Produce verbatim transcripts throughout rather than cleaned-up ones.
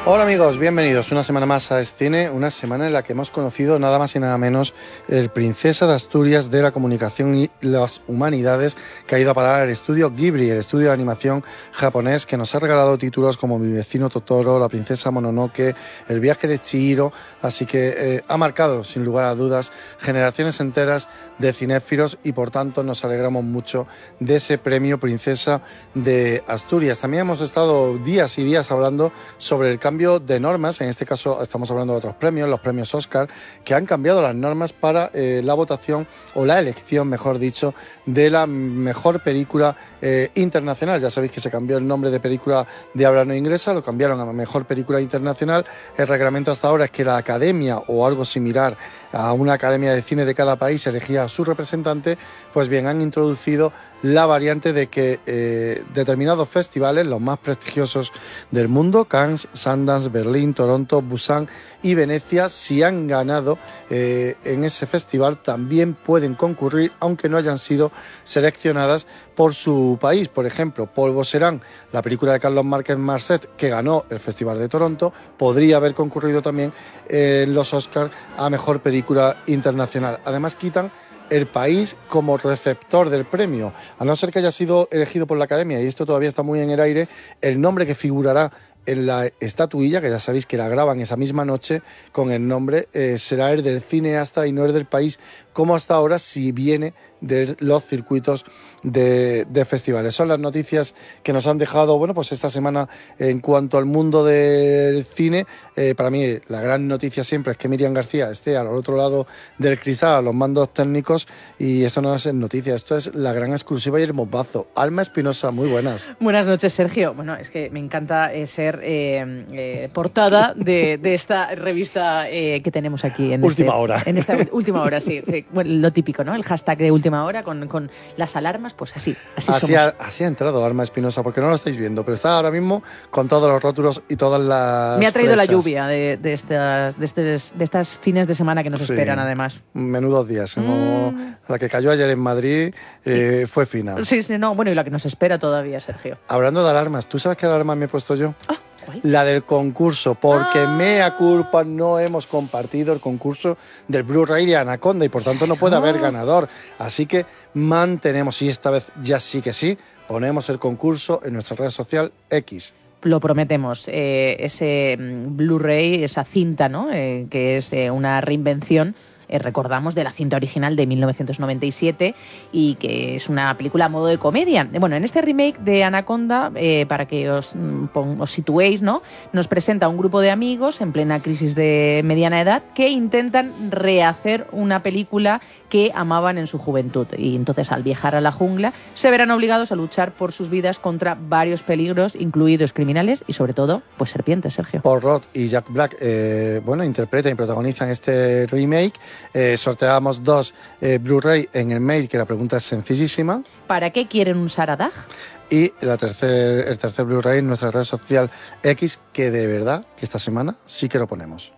Hola amigos, bienvenidos una semana más a Escine, una semana en la que hemos conocido nada más y nada menos el Princesa de Asturias de la Comunicación y las Humanidades, que ha ido a parar al estudio Ghibli, el estudio de animación japonés que nos ha regalado títulos como Mi vecino Totoro, La princesa Mononoke, El viaje de Chihiro, así que eh, ha marcado sin lugar a dudas generaciones enteras de cinéfilos y por tanto nos alegramos mucho de ese premio Princesa de Asturias. También hemos estado días y días hablando sobre el cambio de normas, en este caso estamos hablando de otros premios, los premios Oscar, que han cambiado las normas para eh, la votación o la elección, mejor dicho, de la mejor película eh, internacional. Ya sabéis que se cambió el nombre de película de habla no inglesa, lo cambiaron a mejor película internacional. El reglamento hasta ahora es que la academia o algo similar a una academia de cine de cada país elegía a su representante. Pues bien, han introducido la variante de que eh, determinados festivales, los más prestigiosos del mundo, Cannes, Sundance, Berlín, Toronto, Busan y Venecia, si han ganado eh, en ese festival, también pueden concurrir, aunque no hayan sido seleccionadas por su país. Por ejemplo, Polvo serán, la película de Carlos Márquez Marcet, que ganó el Festival de Toronto, podría haber concurrido también en eh, los Oscars a Mejor Película Internacional. Además, quitan el país como receptor del premio, a no ser que haya sido elegido por la Academia, y esto todavía está muy en el aire. El nombre que figurará en la estatuilla, que ya sabéis que la graban esa misma noche con el nombre, eh, será el del cineasta y no el del país, como hasta ahora, si viene de los circuitos de, de festivales. Son las noticias que nos han dejado, bueno, pues esta semana en cuanto al mundo del cine. Eh, para mí la gran noticia siempre es que Miriam García esté al otro lado del cristal, a los mandos técnicos, y esto no es noticia, esto es la gran exclusiva y el bombazo. Alma Espinosa, muy buenas. Buenas noches, Sergio. Bueno, es que me encanta eh, ser eh, eh, portada de, de esta revista eh, que tenemos aquí en Última este, hora. En esta última hora, sí. sí. Bueno, lo típico, ¿no? El hashtag de última hora con, con las alarmas, pues así, así, así somos. Ha, así ha entrado Alma Espinosa, porque no lo estáis viendo, pero está ahora mismo con todos los rótulos y todas las Me ha traído flechas. La lluvia de, de, estas, de, estes, de estas fines de semana que nos sí, esperan, además. Menudos días. Mm. La que cayó ayer en Madrid eh, fue fina. Sí, sí, no. Bueno, y la que nos espera todavía, Sergio. Hablando de alarmas, ¿tú sabes qué alarma me he puesto yo? Oh. ¿Cuál? La del concurso, porque ah. mea culpa, no hemos compartido el concurso del Blu-ray de Anaconda y por tanto no puede haber ganador. Así que mantenemos, y esta vez ya sí que sí, ponemos el concurso en nuestra red social X. Lo prometemos, eh, ese Blu-ray, esa cinta, ¿no? Eh, que es eh, una reinvención, Eh, recordamos, de la cinta original de mil novecientos noventa y siete y que es una película a modo de comedia. Bueno, en este remake de Anaconda, eh, para que os, os situéis, ¿no? Nos presenta un grupo de amigos en plena crisis de mediana edad que intentan rehacer una película que amaban en su juventud, y entonces al viajar a la jungla se verán obligados a luchar por sus vidas contra varios peligros, incluidos criminales y sobre todo pues serpientes, Sergio. Paul Rudd y Jack Black eh, bueno, interpretan y protagonizan este remake. Eh, sorteamos dos eh, Blu-ray en el mail, que la pregunta es sencillísima. ¿Para qué quieren usar a Dag? Y la tercer, el tercer Blu-ray en nuestra red social X, que de verdad que esta semana sí que lo ponemos.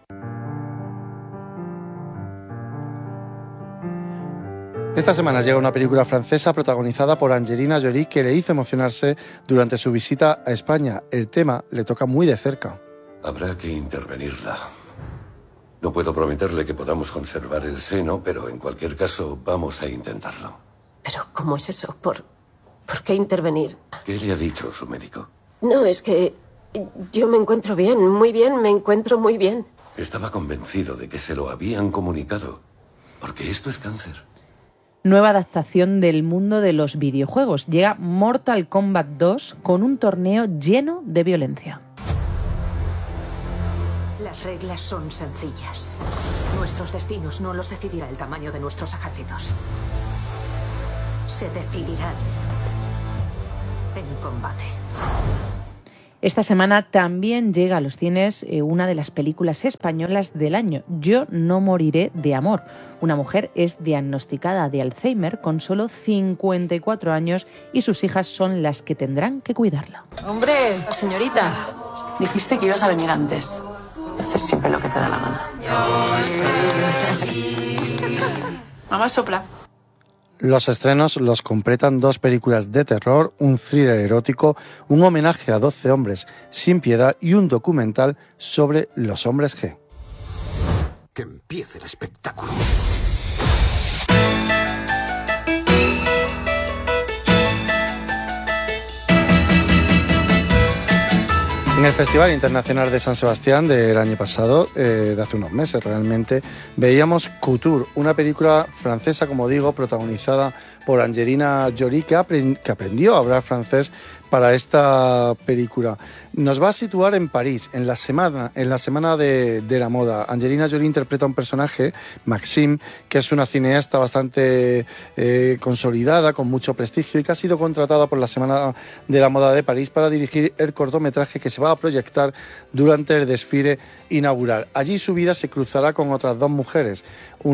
Esta semana llega una película francesa protagonizada por Angelina Jolie que le hizo emocionarse durante su visita a España. El tema le toca muy de cerca. Habrá que intervenirla. No puedo prometerle que podamos conservar el seno, pero en cualquier caso vamos a intentarlo. ¿Pero cómo es eso? ¿Por, ¿por qué intervenir? ¿Qué le ha dicho su médico? No, es que yo me encuentro bien, muy bien, me encuentro muy bien. Estaba convencido de que se lo habían comunicado, porque esto es cáncer. Nueva adaptación del mundo de los videojuegos. Llega Mortal Kombat dos con un torneo lleno de violencia. Las reglas son sencillas. Nuestros destinos no los decidirá el tamaño de nuestros ejércitos. Se decidirán en combate. Esta semana también llega a los cines eh, una de las películas españolas del año, Yo no moriré de amor. Una mujer es diagnosticada de Alzheimer con solo cincuenta y cuatro años y sus hijas son las que tendrán que cuidarla. Hombre, señorita, dijiste que ibas a venir antes. Haces siempre lo que te da la gana. Mamá, sopla. Los estrenos los completan dos películas de terror, un thriller erótico, un homenaje a doce hombres sin piedad y un documental sobre los hombres G. Que empiece el espectáculo. En el Festival Internacional de San Sebastián del año pasado, eh, de hace unos meses realmente, veíamos Couture, una película francesa, como digo, protagonizada por Angelina Jolie, que, aprend- que aprendió a hablar francés para esta película. Nos va a situar en París, en la semana, en la semana de, de la moda. Angelina Jolie interpreta a un personaje, Maxime, que es una cineasta bastante eh, consolidada, con mucho prestigio y que ha sido contratada por la Semana de la Moda de París para dirigir el cortometraje que se va a proyectar durante el desfile inaugural. Allí su vida se cruzará con otras dos mujeres,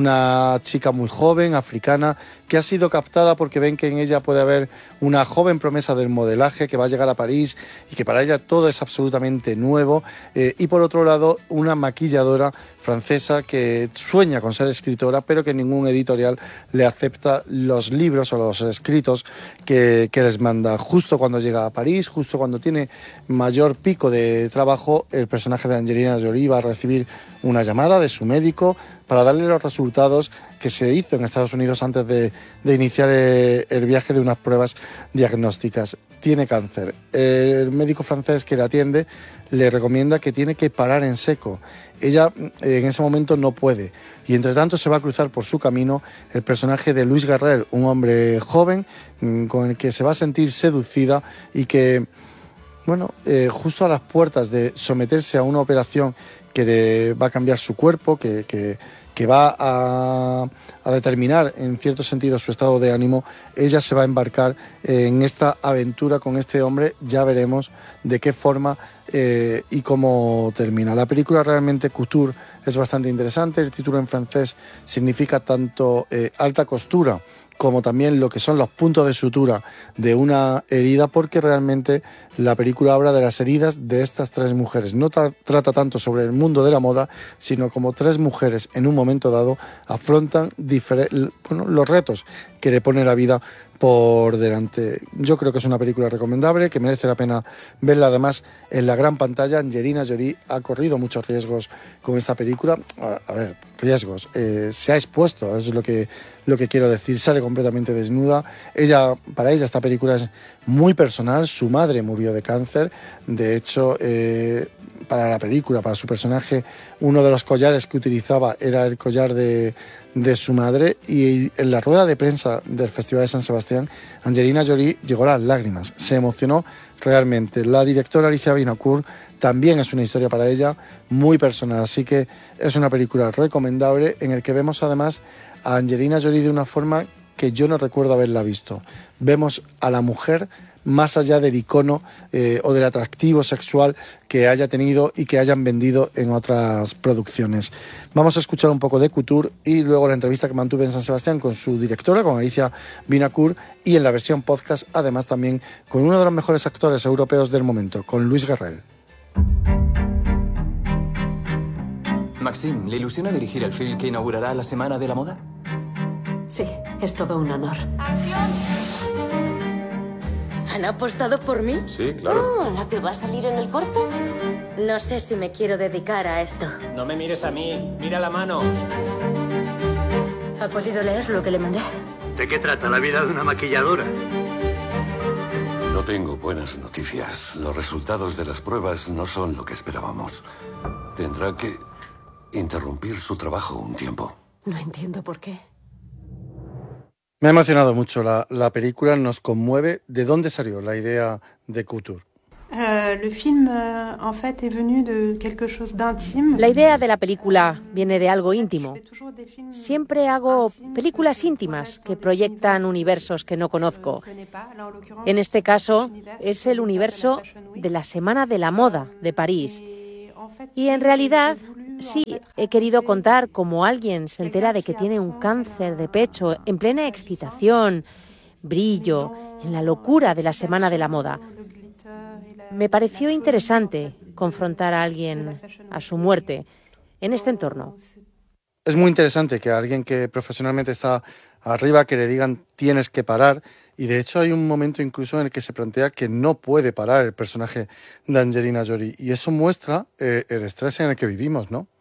una chica muy joven, africana, que ha sido captada porque ven que en ella puede haber una joven promesa del modelaje que va a llegar a París y que para ella todo es absolutamente nuevo, eh, y por otro lado una maquilladora francesa que sueña con ser escritora, pero que ningún editorial le acepta los libros o los escritos que, que les manda. Justo cuando llega a París, justo cuando tiene mayor pico de trabajo, el personaje de Angelina Jolie va a recibir una llamada de su médico para darle los resultados que se hizo en Estados Unidos antes de, de iniciar el, el viaje de unas pruebas diagnósticas. Tiene cáncer. El médico francés que le atiende le recomienda que tiene que parar en seco. Ella en ese momento no puede y entre tanto se va a cruzar por su camino el personaje de Louis Garrel, un hombre joven con el que se va a sentir seducida y que, bueno, eh, justo a las puertas de someterse a una operación que le va a cambiar su cuerpo, que, que, que va a, a determinar en cierto sentido su estado de ánimo, ella se va a embarcar en esta aventura con este hombre. Ya veremos de qué forma eh, y cómo termina. La película realmente Couture es bastante interesante. El título en francés significa tanto eh, alta costura como también lo que son los puntos de sutura de una herida, porque realmente la película habla de las heridas de estas tres mujeres. No tra- trata tanto sobre el mundo de la moda, sino como tres mujeres en un momento dado afrontan difer- bueno, los retos que le pone la vida por delante. Yo creo que es una película recomendable, que merece la pena verla además en la gran pantalla. Angelina Jolie ha corrido muchos riesgos con esta película. A, a ver, riesgos. Eh, se ha expuesto, es lo que, lo que quiero decir. Sale completamente desnuda. Ella, para ella esta película es muy personal. Su madre murió de cáncer. De hecho, eh, para la película, para su personaje, uno de los collares que utilizaba era el collar de, de su madre, y en la rueda de prensa del Festival de San Sebastián, Angelina Jolie llegó a las lágrimas, se emocionó realmente. La directora Alicia Vinocourt también es una historia para ella muy personal, así que es una película recomendable en el que vemos además a Angelina Jolie de una forma que yo no recuerdo haberla visto. Vemos a la mujer más allá del icono eh, o del atractivo sexual que haya tenido y que hayan vendido en otras producciones. Vamos a escuchar un poco de Couture y luego la entrevista que mantuve en San Sebastián con su directora, con Alicia Vinocourt, y en la versión podcast, además también con uno de los mejores actores europeos del momento, con Louis Garrel. Maxime, ¿le ilusiona dirigir el film que inaugurará la Semana de la Moda? Sí, es todo un honor. ¿Han apostado por mí? Sí, claro. Oh, ¿la que va a salir en el corto? No sé si me quiero dedicar a esto. No me mires a mí, mira la mano. ¿Ha podido leer lo que le mandé? ¿De qué trata la vida de una maquilladora? No tengo buenas noticias. Los resultados de las pruebas no son lo que esperábamos. Tendrá que interrumpir su trabajo un tiempo. No entiendo por qué. Me ha emocionado mucho la, la película, nos conmueve. ¿De dónde salió la idea de Couture? Uh, le film, uh, en fait, est venu de quelque chose d'intime. La idea de la película viene de algo íntimo. Siempre hago películas íntimas que proyectan universos que no conozco. En este caso, es el universo de la Semana de la Moda de París. Y en realidad, sí, he querido contar cómo alguien se entera de que tiene un cáncer de pecho en plena excitación, brillo, en la locura de la Semana de la Moda. Me pareció interesante confrontar a alguien a su muerte en este entorno. Es muy interesante que alguien que profesionalmente está arriba, que le digan tienes que parar. Y de hecho hay un momento incluso en el que se plantea que no puede parar el personaje de Angelina Jolie. Y eso muestra eh, el estrés en el que vivimos, ¿no?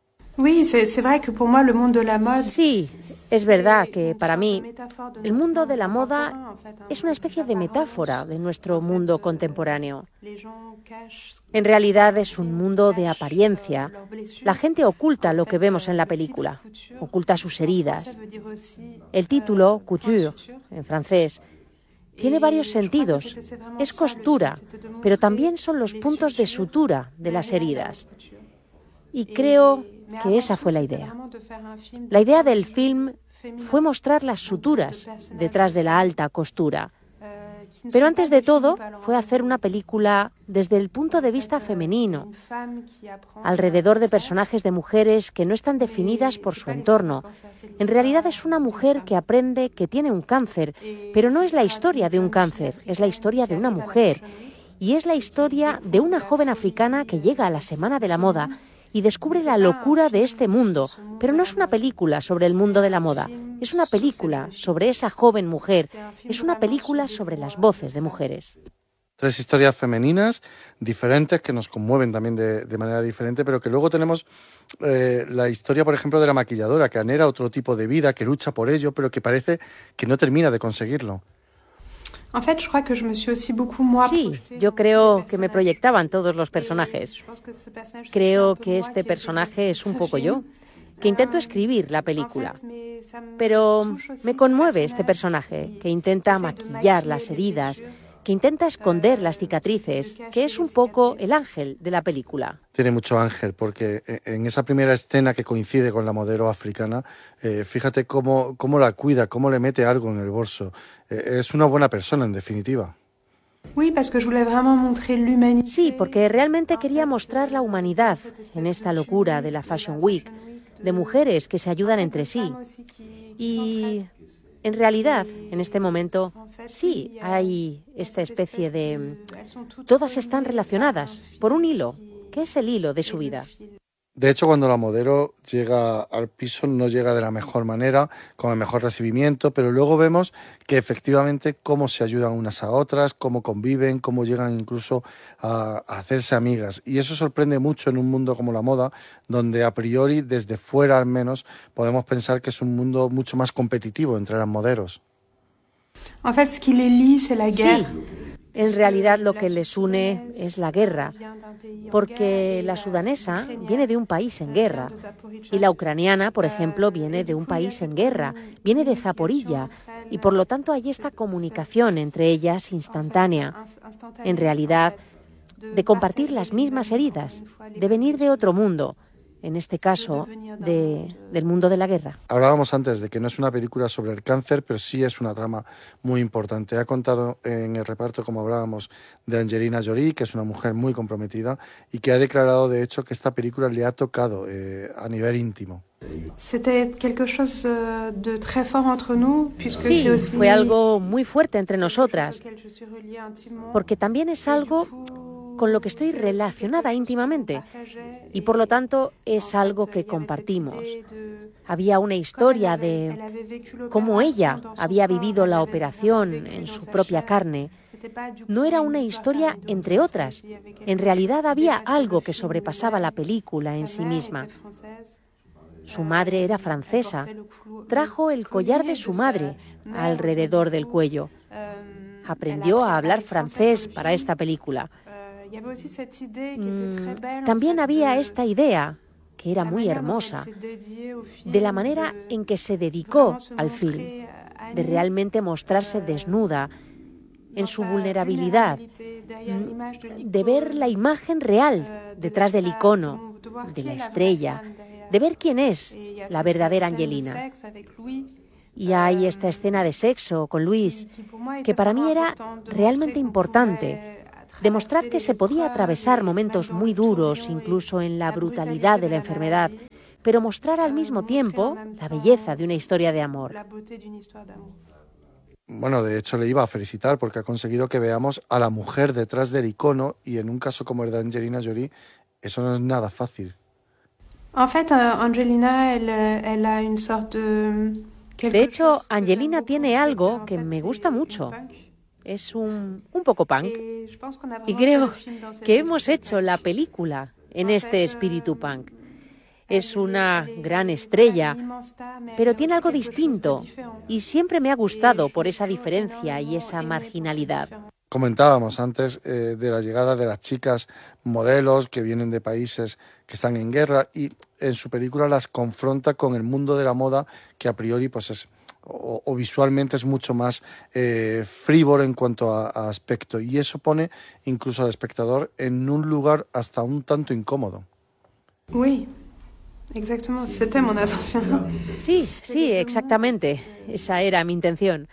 Sí, es verdad que para mí el mundo de la moda es una especie de metáfora de nuestro mundo contemporáneo. En realidad es un mundo de apariencia. La gente oculta lo que vemos en la película, oculta sus heridas. El título, couture, en francés, tiene varios sentidos. Es costura, pero también son los puntos de sutura de las heridas. Y creo que esa fue la idea. La idea del film fue mostrar las suturas detrás de la alta costura. Pero antes de todo, fue hacer una película desde el punto de vista femenino, alrededor de personajes de mujeres que no están definidas por su entorno. En realidad es una mujer que aprende que tiene un cáncer, pero no es la historia de un cáncer, es la historia de una mujer. Y es la historia de una joven africana que llega a la Semana de la Moda y descubre la locura de este mundo. Pero no es una película sobre el mundo de la moda, es una película sobre esa joven mujer, es una película sobre las voces de mujeres. Tres historias femeninas diferentes que nos conmueven también de, de manera diferente, pero que luego tenemos eh, la historia, por ejemplo, de la maquilladora, que anhela otro tipo de vida, que lucha por ello, pero que parece que no termina de conseguirlo. Sí, yo creo que me proyectaban todos los personajes. Creo que este personaje es un poco yo, que intento escribir la película. Pero me conmueve este personaje, que intenta maquillar las heridas, que intenta esconder las cicatrices, que es un poco el ángel de la película. Tiene mucho ángel, porque en esa primera escena que coincide con la modelo africana, eh, fíjate cómo, cómo la cuida, cómo le mete algo en el bolso. Eh, es una buena persona, en definitiva. Sí, porque realmente quería mostrar la humanidad en esta locura de la Fashion Week, de mujeres que se ayudan entre sí. Y en realidad, en este momento, sí hay esta especie de... Todas están relacionadas por un hilo, que es el hilo de su vida. De hecho, cuando la modelo llega al piso no llega de la mejor manera, con el mejor recibimiento, pero luego vemos que efectivamente cómo se ayudan unas a otras, cómo conviven, cómo llegan incluso a, a hacerse amigas. Y eso sorprende mucho en un mundo como la moda, donde a priori, desde fuera al menos, podemos pensar que es un mundo mucho más competitivo entre las modelos. En fait, ce qui les lie, c'est la guerre. Sí. En realidad lo que les une es la guerra, porque la sudanesa viene de un país en guerra y la ucraniana, por ejemplo, viene de un país en guerra, viene de Zaporilla y por lo tanto hay esta comunicación entre ellas instantánea. En realidad, de compartir las mismas heridas, de venir de otro mundo, en este caso, de, del mundo de la guerra. Hablábamos antes de que no es una película sobre el cáncer, pero sí es una trama muy importante. Ha contado en el reparto, como hablábamos, de Angelina Jolie, que es una mujer muy comprometida y que ha declarado, de hecho, que esta película le ha tocado eh, a nivel íntimo. C'était quelque chose de très fort entre nous, puisque sí, c'est aussi... fue algo muy fuerte entre nosotras, porque también es algo con lo que estoy relacionada íntimamente y por lo tanto es algo que compartimos. Había una historia de cómo ella había vivido la operación en su propia carne. No era una historia entre otras. En realidad había algo que sobrepasaba la película en sí misma. Su madre era francesa. Trajo el collar de su madre alrededor del cuello. Aprendió a hablar francés para esta película. Mm, también había esta idea, que era muy hermosa, de la manera en que se dedicó al film, de realmente mostrarse desnuda, en su vulnerabilidad, de ver la imagen real detrás del icono, de la estrella, de ver quién es la verdadera Angelina. Y hay esta escena de sexo con Luis, que para mí era realmente importante. Demostrar que se podía atravesar momentos muy duros, incluso en la brutalidad de la enfermedad, pero mostrar al mismo tiempo la belleza de una historia de amor. Bueno, de hecho le iba a felicitar porque ha conseguido que veamos a la mujer detrás del icono y en un caso como el de Angelina Jolie, eso no es nada fácil. En fait, Angelina, elle, elle a une sorte de... De hecho, Angelina tiene algo que me gusta mucho. Es un, un poco punk. Y creo que hemos hecho la película en este espíritu punk. Es una gran estrella, pero tiene algo distinto y siempre me ha gustado por esa diferencia y esa marginalidad. Comentábamos antes eh, de la llegada de las chicas modelos que vienen de países que están en guerra y en su película las confronta con el mundo de la moda que a priori pues es o, o visualmente es mucho más eh, frívolo en cuanto a, a aspecto y eso pone incluso al espectador en un lugar hasta un tanto incómodo. Oui. Exactement, c'était mon intention. Sí, sí, exactamente. Esa era mi intención.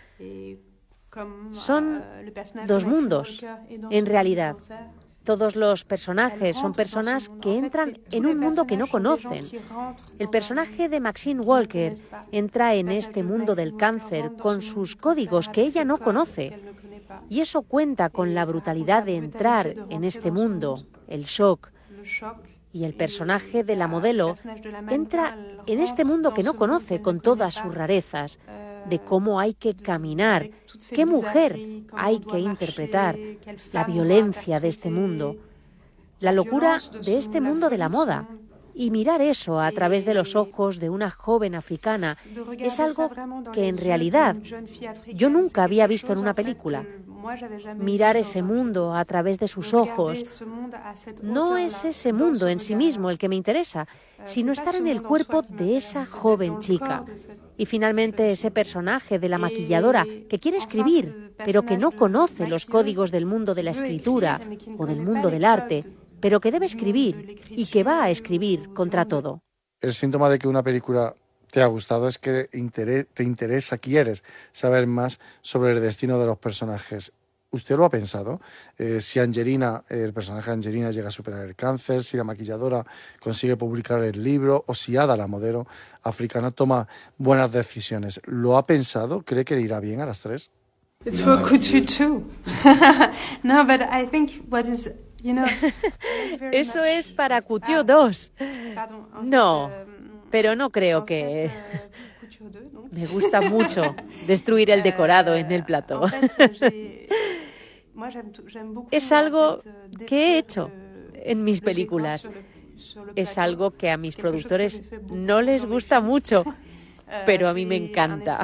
Son dos mundos, en realidad. Todos los personajes son personas que entran en un mundo que no conocen. El personaje de Maxine Walker entra en este mundo del cáncer con sus códigos que ella no conoce. Y eso cuenta con la brutalidad de entrar en este mundo, el shock. Y el personaje de la modelo entra en este mundo que no conoce con todas sus rarezas, de cómo hay que caminar, qué mujer hay que interpretar, la violencia de este mundo, la locura de este mundo de la moda. Y mirar eso a través de los ojos de una joven africana es algo que en realidad yo nunca había visto en una película. Mirar ese mundo a través de sus ojos no es ese mundo en sí mismo el que me interesa, sino estar en el cuerpo de esa joven chica. Y finalmente ese personaje de la maquilladora que quiere escribir, pero que no conoce los códigos del mundo de la escritura o del mundo del arte, pero que debe escribir y que va a escribir contra todo. El síntoma de que una película te ha gustado es que te interesa, quieres saber más sobre el destino de los personajes. ¿Usted lo ha pensado? Eh, si Angelina, el personaje de Angelina llega a superar el cáncer, si la maquilladora consigue publicar el libro o si Ada, la modelo africana, toma buenas decisiones. ¿Lo ha pensado? ¿Cree que le irá bien a las tres? It's for Couture too. No, but I think what is, you know, eso es para Couture dos. No, pero no creo que... Me gusta mucho destruir el decorado en el plató. Es algo que he hecho en mis películas. Es algo que a mis productores no les gusta mucho, pero a mí me encanta.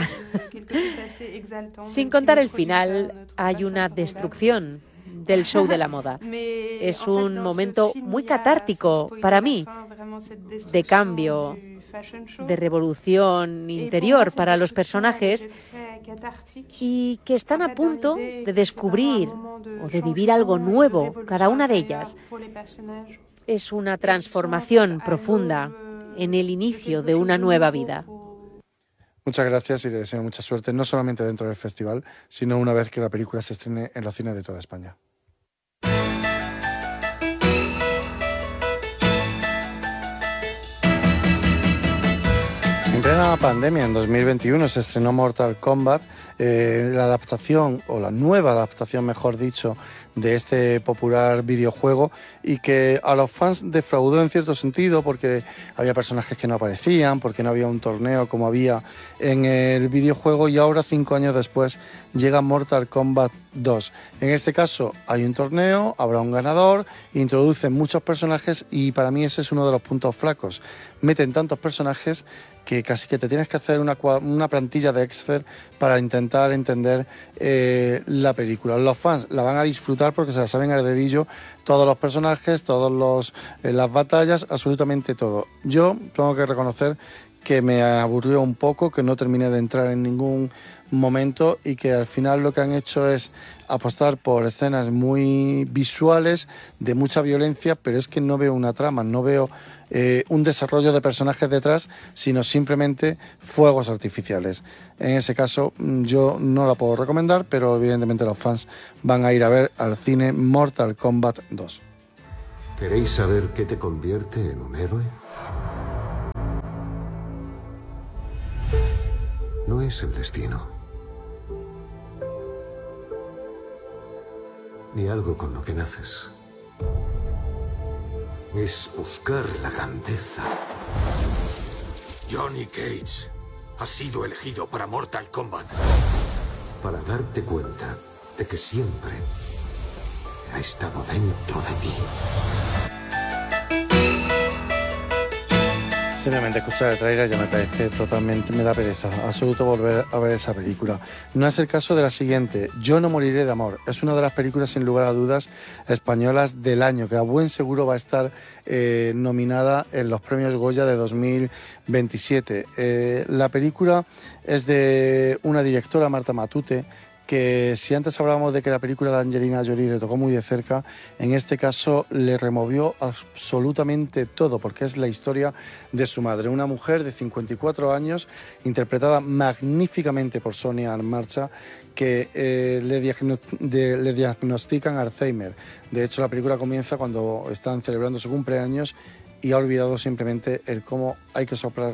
Sin contar el final, hay una destrucción del show de la moda. Es un momento muy catártico para mí, de cambio, de revolución interior para los personajes y que están a punto de descubrir o de vivir algo nuevo, cada una de ellas. Es una transformación profunda en el inicio de una nueva vida. Muchas gracias y le deseo mucha suerte, no solamente dentro del festival, sino una vez que la película se estrene en los cines de toda España. En plena pandemia, en dos mil veintiuno, se estrenó Mortal Kombat, eh, la adaptación, o la nueva adaptación, mejor dicho, de este popular videojuego y que a los fans defraudó en cierto sentido porque había personajes que no aparecían, porque no había un torneo como había en el videojuego y ahora, cinco años después, llega Mortal Kombat dos. En este caso hay un torneo, habrá un ganador, introducen muchos personajes y para mí ese es uno de los puntos flacos. Meten tantos personajes que casi que te tienes que hacer una, una plantilla de Excel para intentar entender eh, la película. Los fans la van a disfrutar porque se la saben al dedillo, todos los personajes, todas los eh, las batallas, absolutamente todo. Yo tengo que reconocer que me aburrió un poco, que no terminé de entrar en ningún momento y que al final lo que han hecho es apostar por escenas muy visuales, de mucha violencia, pero es que no veo una trama, no veo eh, un desarrollo de personajes detrás, sino simplemente fuegos artificiales. En ese caso yo no la puedo recomendar, pero evidentemente los fans van a ir a ver al cine Mortal Kombat dos. ¿Queréis saber qué te convierte en un héroe? No es el destino, ni algo con lo que naces. Es buscar la grandeza. Johnny Cage Has sido elegido para Mortal Kombat. Para darte cuenta de que siempre ha estado dentro de ti. Simplemente escuchar el trailer ya me parece totalmente, me da pereza, absoluto volver a ver esa película. No es el caso de la siguiente, Yo no moriré de amor. Es una de las películas, sin lugar a dudas, españolas del año, que a buen seguro va a estar eh, nominada en los premios Goya de dos mil veintisiete. Eh, la película es de una directora, Marta Matute, que si antes hablábamos de que la película de Angelina Jolie le tocó muy de cerca, en este caso le removió absolutamente todo, porque es la historia de su madre, una mujer de cincuenta y cuatro años, interpretada magníficamente por Sonia Marcha, que eh, le, diagno- de, le diagnostican Alzheimer. De hecho, la película comienza cuando están celebrando su cumpleaños y ha olvidado simplemente el cómo hay que soplar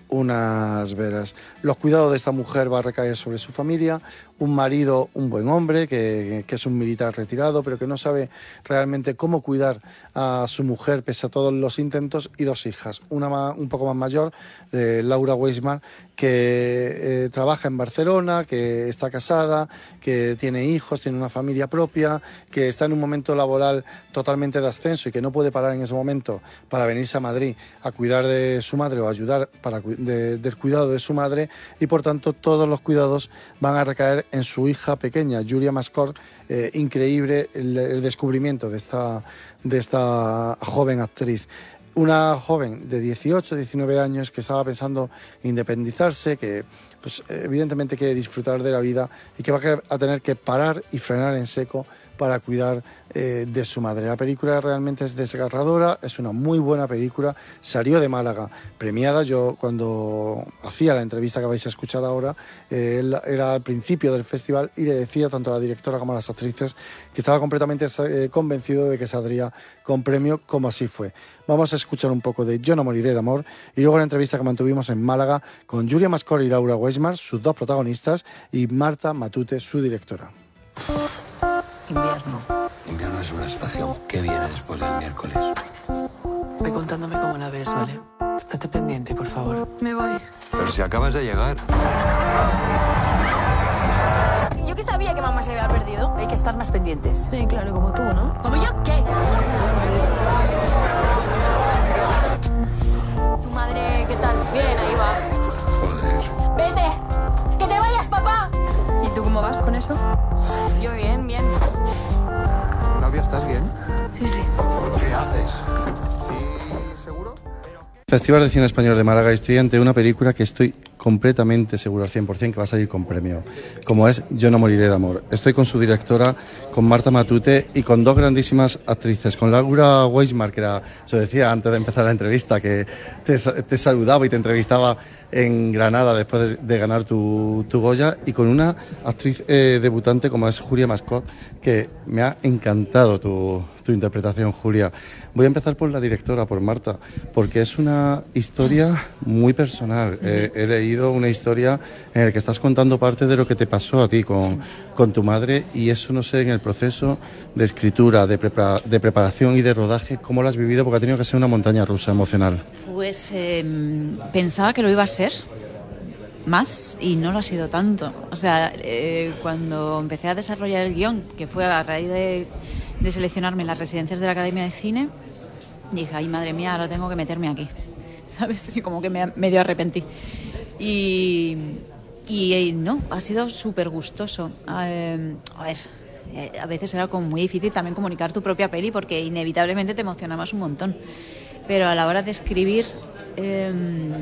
unas velas. Los cuidados de esta mujer va a recaer sobre su familia, un marido, un buen hombre, que, que es un militar retirado, pero que no sabe realmente cómo cuidar a su mujer pese a todos los intentos, y dos hijas, una más, un poco más mayor, eh, Laura Weismar, que eh, trabaja en Barcelona, que está casada, que tiene hijos, tiene una familia propia, que está en un momento laboral totalmente de ascenso y que no puede parar en ese momento para venirse a Madrid a cuidar de su madre o ayudar para de, del cuidado de su madre, y por tanto todos los cuidados van a recaer en su hija pequeña, Julia Mascort. Eh, increíble el, el descubrimiento de esta, de esta joven actriz. Una joven de dieciocho, diecinueve años que estaba pensando independizarse, que pues, evidentemente quiere disfrutar de la vida y que va a tener que parar y frenar en seco para cuidar eh, de su madre. La película realmente es desgarradora, es una muy buena película, salió de Málaga premiada. Yo cuando hacía la entrevista que vais a escuchar ahora, eh, era al principio del festival y le decía tanto a la directora como a las actrices que estaba completamente eh, convencido de que saldría con premio, como así fue. Vamos a escuchar un poco de Yo no moriré de amor y luego la entrevista que mantuvimos en Málaga con Julia Mascort y Laura Weismar, sus dos protagonistas, y Marta Matute, su directora. Invierno. Invierno es una estación que viene después del miércoles. Ve contándome cómo la ves, ¿vale? Estate pendiente, por favor. Me voy. Pero si acabas de llegar. Yo que sabía que mamá se había perdido. Hay que estar más pendientes. Sí, claro, como tú, ¿no? ¿Como yo qué? ¿Tu madre qué tal? Bien, ahí va. Joder. ¡Vete! ¡Que te vayas, papá! ¿Y tú cómo vas con eso? Yo bien, bien. Claudia, ¿estás bien? Sí, sí. ¿Qué haces? Sí, ¿seguro? Festival de Cine Español de Málaga, y estoy ante una película que estoy completamente seguro al cien por ciento que va a salir con premio, como es Yo no moriré de amor. Estoy con su directora, con Marta Matute, y con dos grandísimas actrices, con Laura Weismar, que era, se lo decía antes de empezar la entrevista, que te, te saludaba y te entrevistaba en Granada después de, de ganar tu, tu Goya, y con una actriz eh, debutante como es Julia Mascort, que me ha encantado tu, tu interpretación, Julia. Voy a empezar por la directora, por Marta, porque es una historia muy personal. Eh, he leído una historia en la que estás contando parte de lo que te pasó a ti con, sí. con tu madre, y eso, no sé, en el proceso de escritura, de, prepara, de preparación y de rodaje, ¿cómo lo has vivido? Porque ha tenido que ser una montaña rusa emocional. Pues eh, pensaba que lo iba a ser más y no lo ha sido tanto. O sea, eh, cuando empecé a desarrollar el guión, que fue a raíz de, de seleccionarme en las residencias de la Academia de Cine, dije, ay, madre mía, ahora tengo que meterme aquí, ¿sabes? Y como que me medio arrepentí. Y, y, y no, ha sido súper gustoso. Eh, a ver, eh, a veces era como muy difícil también comunicar tu propia peli porque inevitablemente te emocionabas un montón. Pero a la hora de escribir, eh,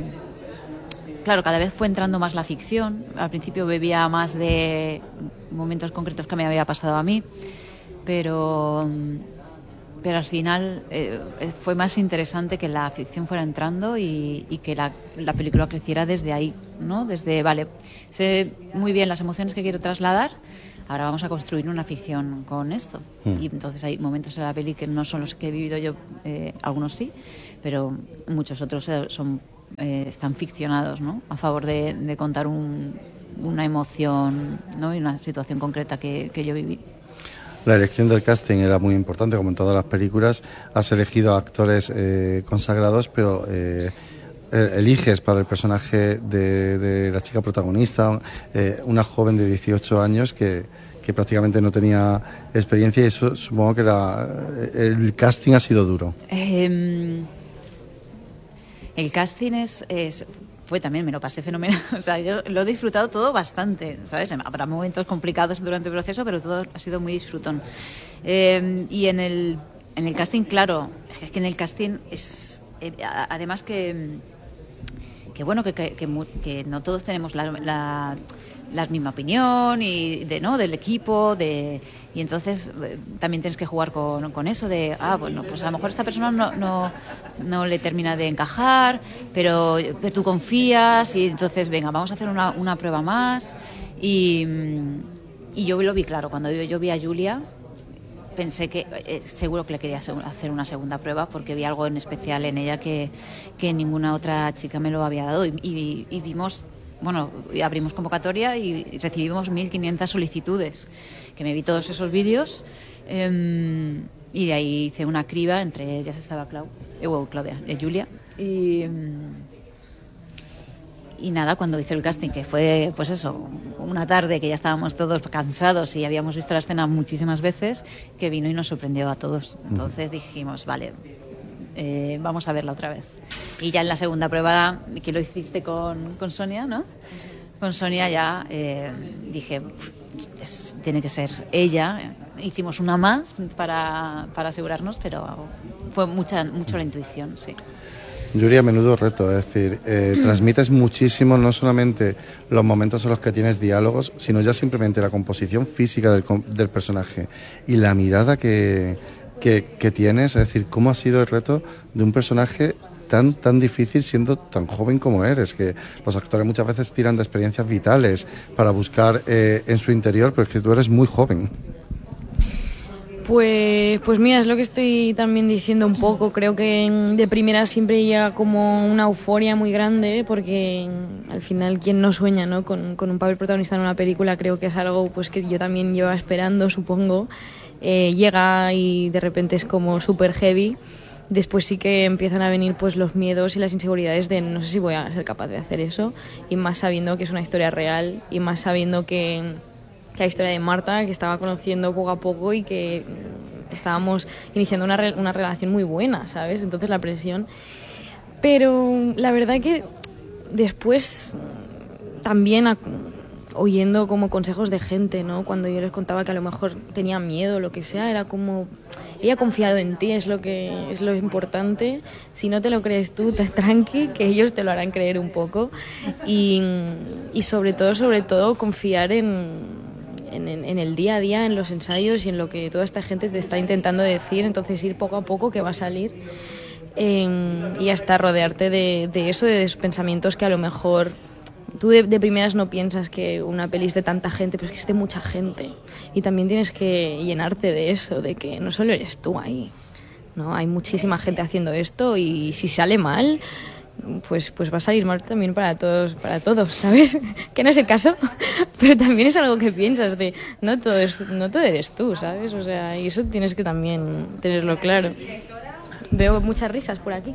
claro, cada vez fue entrando más la ficción. Al principio bebía más de momentos concretos que me había pasado a mí, pero, pero al final eh, fue más interesante que la ficción fuera entrando y, y que la, la película creciera desde ahí, ¿no? Desde, vale, sé muy bien las emociones que quiero trasladar, ahora vamos a construir una ficción con esto. Mm. Y entonces hay momentos en la peli que no son los que he vivido yo, eh, algunos sí, pero muchos otros son, eh, están ficcionados, ¿no? A favor de, de contar un, una emoción, ¿no? Y una situación concreta que, que yo viví. La elección del casting era muy importante, como en todas las películas. Has elegido a actores eh, consagrados, pero... Eh, eh, eliges para el personaje de, de la chica protagonista, eh, una joven de dieciocho años que, que prácticamente no tenía experiencia, y eso supongo que la, el casting ha sido duro. Eh, el casting es, es fue también, me lo pasé fenomenal, o sea, yo lo he disfrutado todo bastante, ¿sabes? Habrá momentos complicados durante el proceso, pero todo ha sido muy disfrutón. Eh, y en el, en el casting, claro, es que en el casting es, eh, además que, que bueno, que, que, que, que no todos tenemos la, la, la misma opinión y de, ¿no? del equipo, de... Y entonces eh, también tienes que jugar con, con eso de, ah, bueno, pues a lo mejor esta persona no, no, no le termina de encajar, pero, pero tú confías y entonces, venga, vamos a hacer una, una prueba más. Y, y yo lo vi claro, cuando yo, yo vi a Julia, pensé que eh, seguro que le quería hacer una segunda prueba porque vi algo en especial en ella que, que ninguna otra chica me lo había dado. Y, y, y vimos... Bueno, abrimos convocatoria y recibimos mil quinientas solicitudes, que me vi todos esos vídeos eh, y de ahí hice una criba, entre ellas estaba Clau, eh, bueno, Claudia, eh, Julia, y, y nada, cuando hice el casting, que fue pues eso, una tarde que ya estábamos todos cansados y habíamos visto la escena muchísimas veces, que vino y nos sorprendió a todos. Entonces dijimos, vale, eh, vamos a verla otra vez. Y ya en la segunda prueba, que lo hiciste con, con Sonia, ¿no? Con Sonia ya eh, dije, es, tiene que ser ella. Hicimos una más para, para asegurarnos, pero fue mucha, mucho la intuición, sí. Julia, menudo reto, es decir, eh, transmites muchísimo, no solamente los momentos en los que tienes diálogos, sino ya simplemente la composición física del, del personaje y la mirada que, que, que tienes, es decir, cómo ha sido el reto de un personaje tan tan difícil siendo tan joven como eres, que los actores muchas veces tiran de experiencias vitales para buscar eh, en su interior, pero es que tú eres muy joven. Pues, pues mira, es lo que estoy también diciendo un poco. Creo que de primera siempre llega como una euforia muy grande, porque al final quien no sueña, ¿no? con, con un papel protagonista en una película, creo que es algo pues que yo también llevo esperando, supongo. Eh, llega y de repente es como súper heavy. Después sí que empiezan a venir pues los miedos y las inseguridades de no sé si voy a ser capaz de hacer eso, y más sabiendo que es una historia real, y más sabiendo que, que la historia de Marta, que estaba conociendo poco a poco y que estábamos iniciando una, re, una relación muy buena, ¿sabes? Entonces la presión. Pero la verdad que después también a, oyendo como consejos de gente, ¿no? Cuando yo les contaba que a lo mejor tenía miedo o lo que sea, era como... Ella ha confiado en ti, es lo que es lo importante. Si no te lo crees tú, te tranqui, que ellos te lo harán creer un poco. Y, y sobre todo, sobre todo, confiar en, en, en el día a día, en los ensayos y en lo que toda esta gente te está intentando decir. Entonces ir poco a poco, que va a salir. Eh, y hasta rodearte de, de eso, de esos pensamientos que a lo mejor... Tú de, de primeras no piensas que una peli es de tanta gente, pero es que es de mucha gente. Y también tienes que llenarte de eso, de que no solo eres tú ahí, ¿no? Hay muchísima gente haciendo esto, y si sale mal, pues, pues va a salir mal también para todos, para todos, ¿sabes? Que no es el caso, pero también es algo que piensas de no todo, es, no todo eres tú, ¿sabes? O sea, y eso tienes que también tenerlo claro. Veo muchas risas por aquí.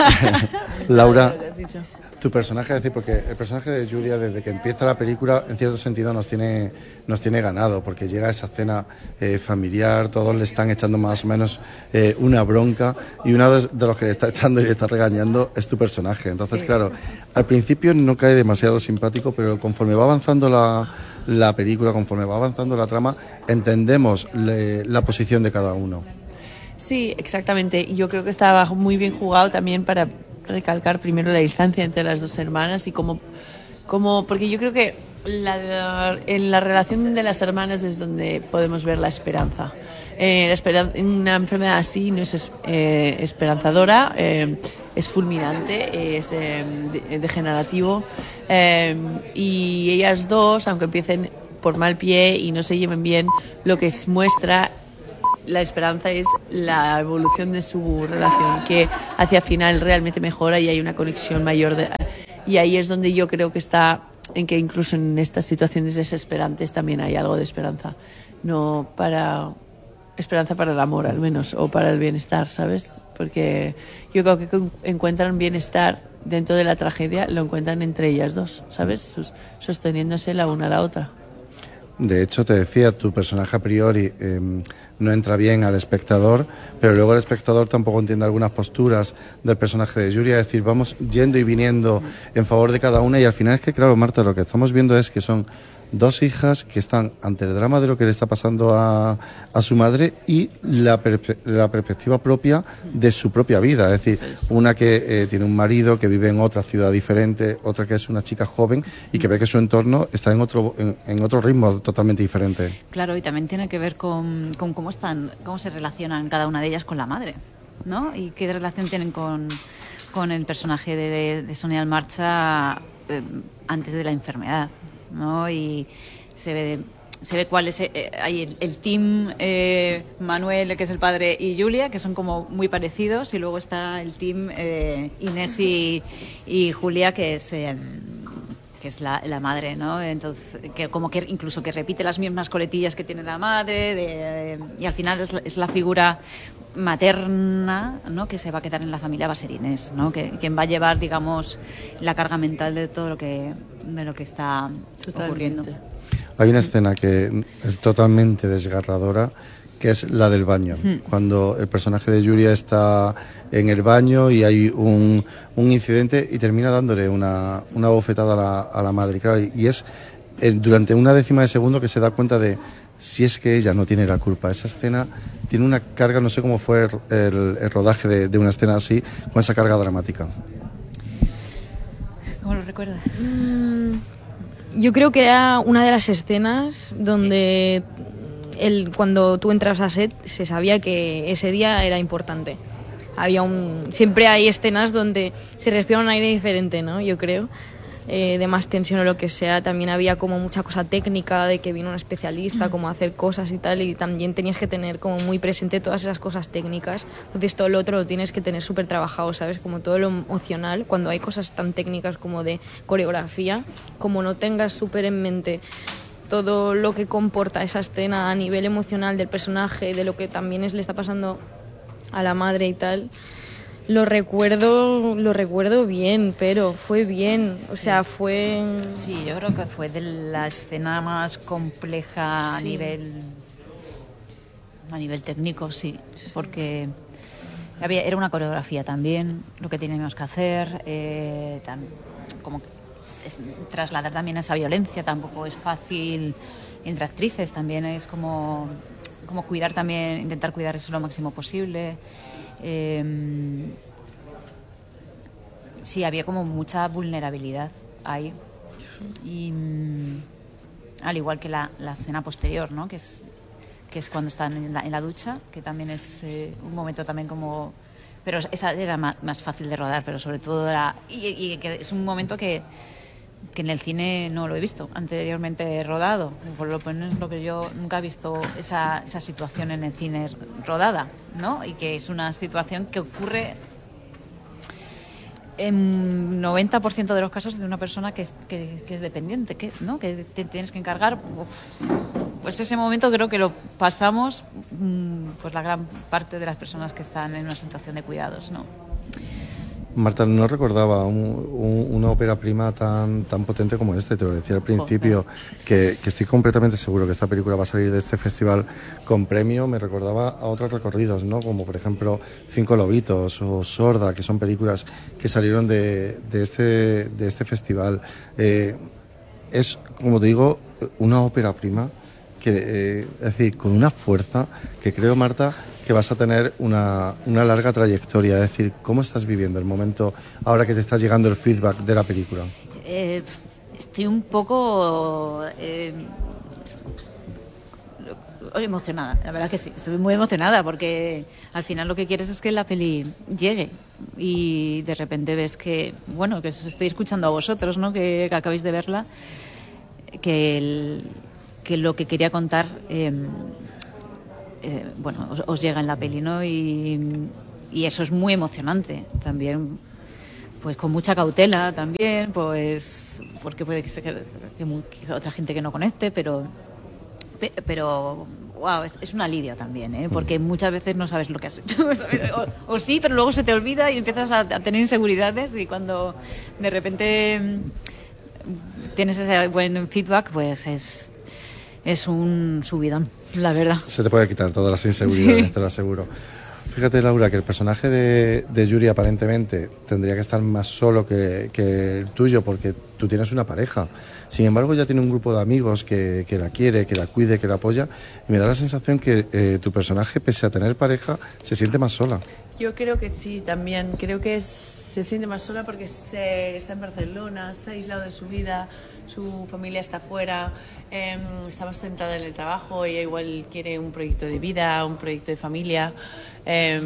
Laura, tu personaje, es decir, porque el personaje de Julia, desde que empieza la película, en cierto sentido nos tiene, nos tiene ganado, porque llega esa cena eh, familiar, todos le están echando más o menos eh, una bronca, y uno de, de los que le está echando y le está regañando es tu personaje. Entonces, sí, claro, al principio no cae demasiado simpático, pero conforme va avanzando la, la película, conforme va avanzando la trama, entendemos le, la posición de cada uno. Sí, exactamente. Y yo creo que estaba muy bien jugado también para recalcar primero la distancia entre las dos hermanas y cómo, cómo porque yo creo que la, en la relación de las hermanas es donde podemos ver la esperanza. Eh, la esperanza una enfermedad así no es eh, esperanzadora, eh, es fulminante, es eh, de, degenerativo, eh, y ellas dos, aunque empiecen por mal pie y no se lleven bien, lo que muestra la esperanza es la evolución de su relación, que hacia final realmente mejora y hay una conexión mayor de, y ahí es donde yo creo que está, en que incluso en estas situaciones desesperantes también hay algo de esperanza, no para esperanza para el amor al menos, o para el bienestar, ¿sabes? porque yo creo que encuentran bienestar dentro de la tragedia, lo encuentran entre ellas dos, ¿sabes? Sosteniéndose la una a la otra. De hecho, te decía, tu personaje a priori eh, no entra bien al espectador, pero luego el espectador tampoco entiende algunas posturas del personaje de Julia, es decir, vamos yendo y viniendo en favor de cada una y al final es que, claro, Marta, lo que estamos viendo es que son dos hijas que están ante el drama de lo que le está pasando a, a su madre y la, perpe- la perspectiva propia de su propia vida. Es decir, una que eh, tiene un marido que vive en otra ciudad diferente, otra que es una chica joven y que ve que su entorno está en otro, en, en otro ritmo totalmente diferente. Claro, y también tiene que ver con, con cómo están, cómo se relacionan cada una de ellas con la madre, ¿no? Y qué relación tienen con, con el personaje de, de, de Sonia Almarcha eh, antes de la enfermedad, ¿no? Y se ve se ve cuál es eh, hay el, el team eh, Manuel, que es el padre, y Julia, que son como muy parecidos, y luego está el team eh, Inés y, y Julia, que es eh, que es la, la madre, ¿no? Entonces, que como que incluso que repite las mismas coletillas que tiene la madre, de, y al final es la, es la figura materna, ¿no? Que se va a quedar en la familia, va a ser Inés, ¿no? Que quien va a llevar, digamos, la carga mental de todo lo que de lo que está Totalmente. ocurriendo. Hay una escena que es totalmente desgarradora, que es la del baño. Hmm. Cuando el personaje de Julia está en el baño y hay un, un incidente y termina dándole una, una bofetada a la, a la madre. Claro, y es el, durante una décima de segundo que se da cuenta de si es que ella no tiene la culpa. Esa escena tiene una carga, no sé cómo fue el, el, el rodaje de, de una escena así, con esa carga dramática. ¿Cómo lo recuerdas? Mm, yo creo que era una de las escenas donde el, cuando tú entras a set se sabía que ese día era importante. Había un, siempre hay escenas donde se respira un aire diferente, ¿no? Yo creo, eh, de más tensión o lo que sea. También había como mucha cosa técnica, de que vino un especialista, como a hacer cosas y tal, y también tenías que tener como muy presente todas esas cosas técnicas. Entonces todo lo otro lo tienes que tener súper trabajado, ¿sabes? Como todo lo emocional, cuando hay cosas tan técnicas como de coreografía, como no tengas súper en mente todo lo que comporta esa escena a nivel emocional del personaje, de lo que también es, le está pasando a la madre y tal, lo recuerdo lo recuerdo bien, pero fue bien, o sí. sea, fue... Sí, yo creo que fue de la escena más compleja sí. a nivel a nivel técnico, sí, porque había, era una coreografía también, lo que teníamos que hacer, eh, tan, como que es, trasladar también esa violencia tampoco es fácil entre actrices, también es como... como cuidar también, intentar cuidar eso lo máximo posible. Eh, sí, había como mucha vulnerabilidad ahí. Y al igual que la, la escena posterior, ¿no? Que es, que es cuando están en la, en la ducha, que también es eh, un momento también como... Pero esa era más, más fácil de rodar, pero sobre todo era... Y, y que es un momento que... que en el cine no lo he visto anteriormente rodado, por lo menos lo que yo nunca he visto esa, esa situación en el cine rodada, ¿no? Y que es una situación que ocurre en noventa por ciento de los casos de una persona que es, que, que es dependiente, que, ¿no? Que te tienes que encargar. Uf, pues ese momento creo que lo pasamos pues la gran parte de las personas que están en una situación de cuidados, ¿no? Marta, no recordaba un, un, una ópera prima tan, tan potente como este. Te lo decía al principio, que, que estoy completamente seguro que esta película va a salir de este festival con premio. Me recordaba a otros recorridos, ¿no? Como por ejemplo Cinco Lobitos o Sorda, que son películas que salieron de, de, este, de este festival. Eh, es, como te digo, una ópera prima, que, eh, es decir, con una fuerza que creo, Marta, que vas a tener una, una larga trayectoria. Es decir, ¿cómo estás viviendo el momento ahora que te está llegando el feedback de la película? Eh, estoy un poco eh, emocionada, la verdad que sí, estoy muy emocionada porque al final lo que quieres es que la peli llegue y de repente ves que, bueno, que os estoy escuchando a vosotros, ¿no? que, que acabáis de verla, que, el, que lo que quería contar... Eh, Eh, bueno, os, os llega en la peli, ¿no? Y, y eso es muy emocionante también, pues con mucha cautela también, pues porque puede que, se, que, que otra gente que no conecte, pero pero wow, es, es un alivio también, ¿eh? Porque muchas veces no sabes lo que has hecho. O, o sí, pero luego se te olvida y empiezas a, a tener inseguridades, y cuando de repente tienes ese buen feedback, pues es, es un subidón, la verdad. Se te puede quitar todas las inseguridades, Sí. te lo aseguro. Fíjate, Laura, que el personaje de, de Yuri aparentemente tendría que estar más solo que, que el tuyo, porque tú tienes una pareja. Sin embargo, ya tiene un grupo de amigos que, que la quiere, que la cuide, que la apoya, y me da la sensación que eh, tu personaje, pese a tener pareja, se siente más sola. Yo creo que sí, también. Creo que es, se siente más sola porque se, está en Barcelona, se ha aislado de su vida, su familia está fuera, eh, está más centrada en el trabajo, ella igual quiere un proyecto de vida, un proyecto de familia. Eh,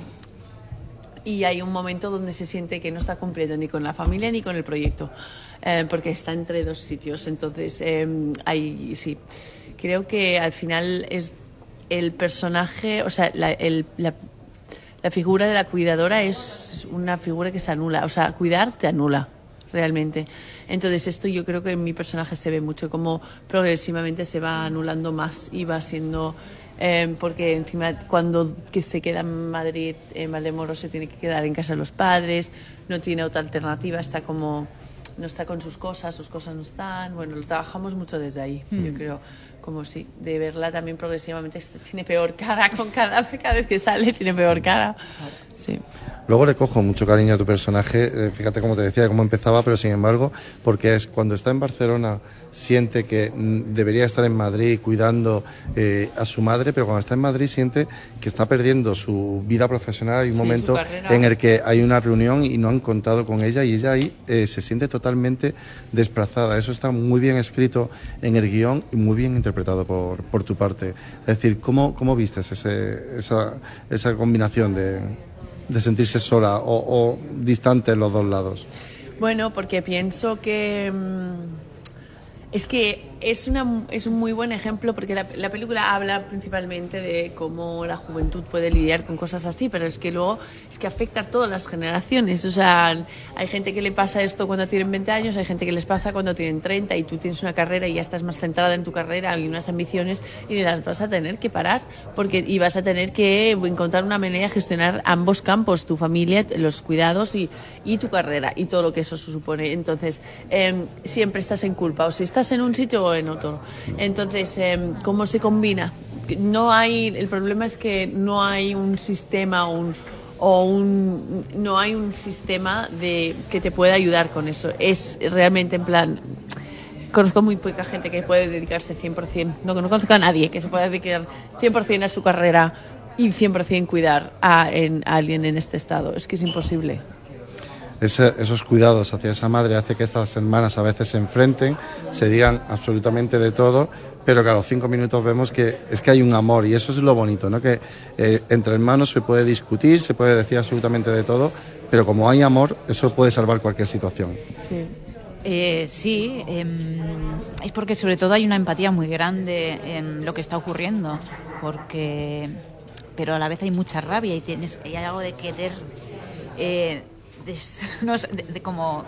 y hay un momento donde se siente que no está cumpliendo ni con la familia ni con el proyecto, eh, porque está entre dos sitios. Entonces, eh, hay, sí, creo que al final es el personaje, o sea, la, el, la, la figura de la cuidadora es una figura que se anula, o sea, cuidar te anula realmente. Entonces esto yo creo que en mi personaje se ve mucho, como progresivamente se va anulando más y va siendo... Eh, porque encima cuando que se queda en Madrid, en Valdemoro, se tiene que quedar en casa de los padres, no tiene otra alternativa, está como, no está con sus cosas, sus cosas no están. Bueno, lo trabajamos mucho desde ahí, mm. yo creo, como sí, de verla también progresivamente tiene peor cara, con cada, cada vez que sale tiene peor cara. Sí. Luego le cojo mucho cariño a tu personaje, eh, fíjate cómo te decía, cómo empezaba, pero sin embargo, porque es cuando está en Barcelona siente que mm, debería estar en Madrid cuidando eh, a su madre, pero cuando está en Madrid siente que está perdiendo su vida profesional. Hay un sí, momento en el que hay una reunión y no han contado con ella, y ella ahí eh, se siente totalmente desplazada. Eso está muy bien escrito en el guión y muy bien interpretado por, por tu parte. Es decir, ¿cómo, cómo vistes ese, esa, esa combinación de... de sentirse sola o, o distante en los dos lados? Bueno, porque pienso que mmm, es que es, una, es un muy buen ejemplo, porque la, la película habla principalmente de cómo la juventud puede lidiar con cosas así, pero es que luego es que afecta a todas las generaciones. O sea, hay gente que le pasa esto cuando tienen veinte años, hay gente que les pasa cuando tienen treinta, y tú tienes una carrera y ya estás más centrada en tu carrera y unas ambiciones, y las vas a tener que parar, porque y vas a tener que encontrar una manera de gestionar ambos campos, tu familia, los cuidados y, y tu carrera y todo lo que eso supone. Entonces, eh, siempre estás en culpa, o si estás en un sitio o en otro. Entonces, eh, ¿cómo se combina? No hay, el problema es que no hay un sistema un, o un, no hay un sistema de, que te pueda ayudar con eso. Es realmente en plan... Conozco muy poca gente que puede dedicarse cien por ciento, no, no conozco a nadie que se pueda dedicar cien por ciento a su carrera y cien por ciento cuidar a, en, a alguien en este estado. Es que es imposible. Ese, esos cuidados hacia esa madre hace que estas hermanas a veces se enfrenten, se digan absolutamente de todo, pero que a los cinco minutos vemos que es que hay un amor, y eso es lo bonito, ¿no? Que eh, entre hermanos se puede discutir, se puede decir absolutamente de todo, pero como hay amor, eso puede salvar cualquier situación. Sí. Eh, sí, eh, es porque sobre todo hay una empatía muy grande en lo que está ocurriendo, porque, pero a la vez hay mucha rabia y tienes, hay algo de querer, eh, des, no sé, de, de como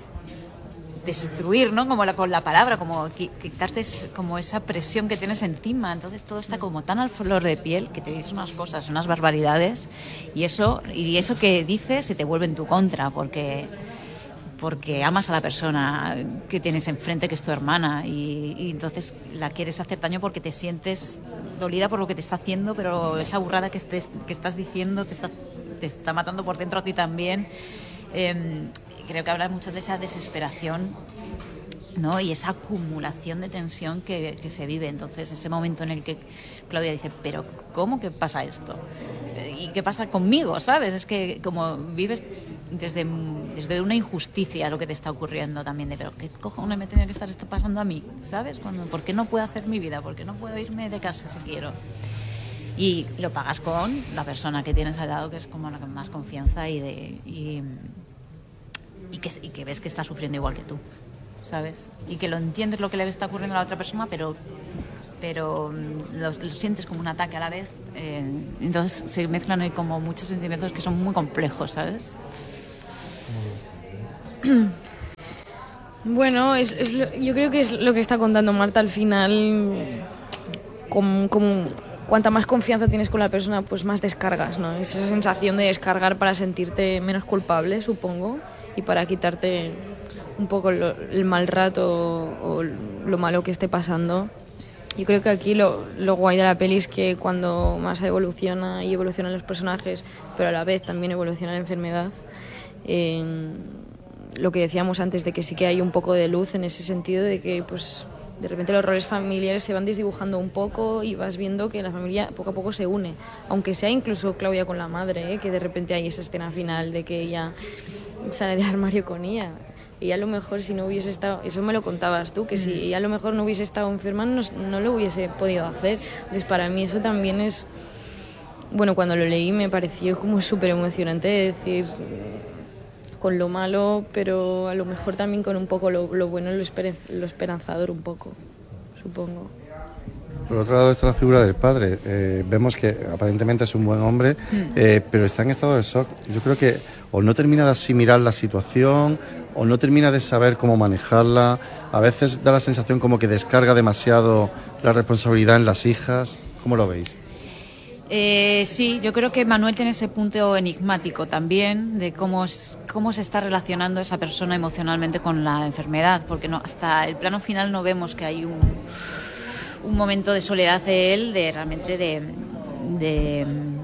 destruir, ¿no? Como la, con la palabra, como quitarte como esa presión que tienes encima. Entonces todo está como tan al flor de piel que te dices unas cosas, unas barbaridades, y eso y eso que dices se te vuelve en tu contra, porque porque amas a la persona que tienes enfrente, que es tu hermana, y, y entonces la quieres hacer daño porque te sientes dolida por lo que te está haciendo, pero esa burrada que, estés, que estás diciendo te está, te está matando por dentro a ti también. Eh, creo que habla mucho de esa desesperación, ¿no? Y esa acumulación de tensión que, que se vive. Entonces, ese momento en el que Claudia dice, pero ¿cómo que pasa esto? ¿Y qué pasa conmigo? ¿Sabes? Es que como vives desde, desde una injusticia lo que te está ocurriendo también, de pero ¿qué cojones me tiene que estar esto pasando a mí? ¿Sabes? Cuando, ¿por qué no puedo hacer mi vida? ¿Por qué no puedo irme de casa si quiero? Y lo pagas con la persona que tienes al lado, que es como la que más confianza y, de, y, y, que, y que ves que está sufriendo igual que tú, ¿sabes? Y que lo entiendes lo que le está ocurriendo a la otra persona, pero... pero lo, lo sientes como un ataque a la vez, eh, entonces se mezclan ahí como muchos sentimientos que son muy complejos, ¿sabes? Bueno, es, es lo, yo creo que es lo que está contando Marta al final. como, como cuanta más confianza tienes con la persona, pues más descargas, ¿no? Es esa sensación de descargar para sentirte menos culpable, supongo, y para quitarte un poco lo, el mal rato o, o lo malo que esté pasando. Yo creo que aquí lo, lo guay de la peli es que cuando más evoluciona y evolucionan los personajes, pero a la vez también evoluciona la enfermedad, eh, lo que decíamos antes de que sí que hay un poco de luz en ese sentido de que pues de repente los roles familiares se van desdibujando un poco y vas viendo que la familia poco a poco se une, aunque sea incluso Claudia con la madre, ¿eh? Que de repente hay esa escena final de que ella sale del armario con ella. Y a lo mejor si no hubiese estado, eso me lo contabas tú, que si ella a lo mejor no hubiese estado enferma no, no lo hubiese podido hacer. Entonces para mí eso también es, bueno, cuando lo leí me pareció como súper emocionante de decir, con lo malo, pero a lo mejor también con un poco lo, lo bueno, lo, esper, lo esperanzador un poco, supongo. Por otro lado está la figura del padre. Eh, vemos que aparentemente es un buen hombre, eh, pero está en estado de shock. Yo creo que o no termina de asimilar la situación, o no termina de saber cómo manejarla. A veces da la sensación como que descarga demasiado la responsabilidad en las hijas. ¿Cómo lo veis? Eh, sí, yo creo que Manuel tiene ese punto enigmático también de cómo, es, cómo se está relacionando esa persona emocionalmente con la enfermedad, porque no, hasta el plano final no vemos que hay un, un momento de soledad de él, de realmente de, de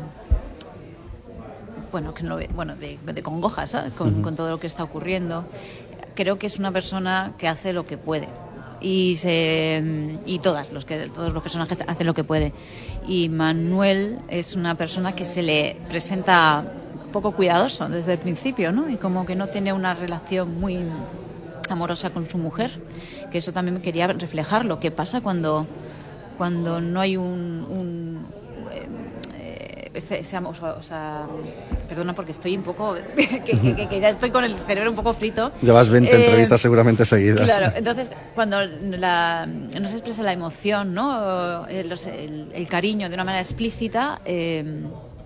bueno, que no, bueno, de, de congoja, ¿sabes? Con, uh-huh. con todo lo que está ocurriendo. Creo que es una persona que hace lo que puede. Y se y todas los que todos los personajes hacen lo que puede, y Manuel es una persona que se le presenta poco cuidadoso desde el principio, ¿no? Y como que no tiene una relación muy amorosa con su mujer, que eso también quería reflejar lo que pasa cuando cuando no hay un, un eh, ese, ese amor, o sea, perdona porque estoy un poco que, que, que ya estoy con el cerebro un poco frito. Llevas veinte eh, entrevistas seguramente seguidas. Claro, entonces cuando la, no se expresa la emoción, ¿no? El, el, el cariño de una manera explícita, eh,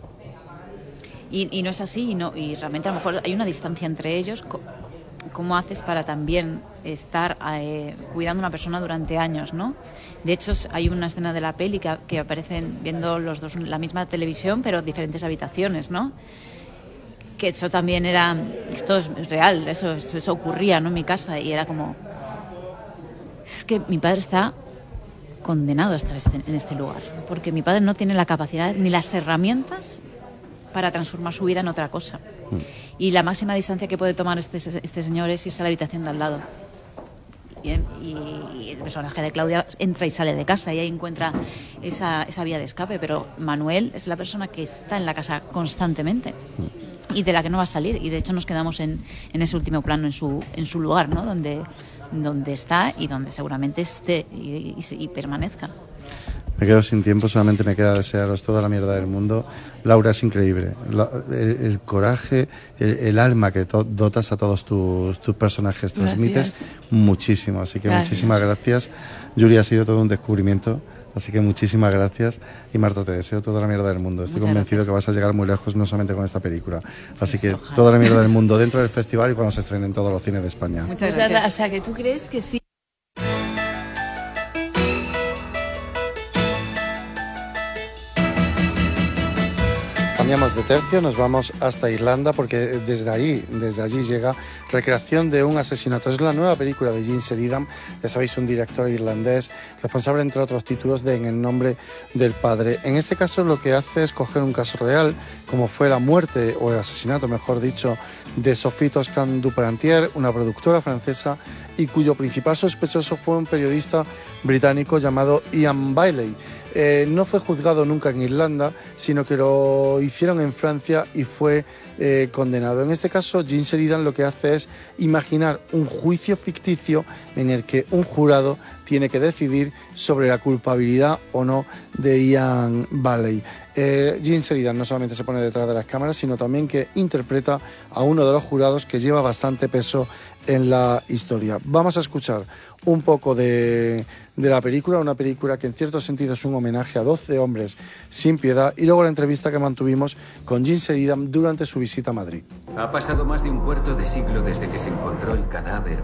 y, y no es así, y, no, y realmente a lo mejor hay una distancia entre ellos. ¿Cómo haces para también estar eh, cuidando a una persona durante años, ¿no? De hecho, hay una escena de la peli que, que aparecen viendo los dos la misma televisión, pero diferentes habitaciones, ¿no? Que eso también era... Esto es real, eso, eso ocurría, ¿no? En mi casa, y era como... Es que mi padre está condenado a estar en este lugar, porque mi padre no tiene la capacidad ni las herramientas para transformar su vida en otra cosa. Y la máxima distancia que puede tomar este, este señor es irse a la habitación de al lado. Y, y el personaje de Claudia entra y sale de casa y ahí encuentra esa, esa vía de escape, pero Manuel es la persona que está en la casa constantemente y de la que no va a salir, y de hecho nos quedamos en, en ese último plano, en su, en su lugar, ¿no? donde, donde está y donde seguramente esté y, y, y permanezca. Me quedo sin tiempo, solamente me queda desearos toda la mierda del mundo. Laura, es increíble. La, el, el coraje, el, el alma que to, dotas a todos tus, tus personajes, transmites gracias. Muchísimo. Así que gracias. Muchísimas gracias. Yuri, ha sido todo un descubrimiento. Así que muchísimas gracias. Y Marta, te deseo toda la mierda del mundo. Estoy Muchas convencido gracias. Que vas a llegar muy lejos, no solamente con esta película. Así pues que ojalá. Toda la mierda del mundo dentro del festival y cuando se estrenen todos los cines de España. Muchas gracias. O sea, que tú crees que sí. Cambiamos de tercio, nos vamos hasta Irlanda porque desde allí, desde allí llega Recreación de un asesinato. Es la nueva película de Gene Sheridan, ya sabéis, un director irlandés, responsable entre otros títulos de En el nombre del padre. En este caso lo que hace es coger un caso real, como fue la muerte, o el asesinato mejor dicho, de Sophie Toscan-Duplantier, una productora francesa, y cuyo principal sospechoso fue un periodista británico llamado Ian Bailey. Eh, no fue juzgado nunca en Irlanda, sino que lo hicieron en Francia y fue eh, condenado. En este caso, Gene Sheridan lo que hace es imaginar un juicio ficticio en el que un jurado tiene que decidir sobre la culpabilidad o no de Ian Bailey. Eh, Gene Sheridan no solamente se pone detrás de las cámaras, sino también que interpreta a uno de los jurados que lleva bastante peso en la historia. Vamos a escuchar un poco de, de la película, una película que en cierto sentido es un homenaje a doce hombres sin piedad, y luego la entrevista que mantuvimos con Gene Sheridan durante su visita a Madrid. Ha pasado más de un cuarto de siglo desde que se encontró el cadáver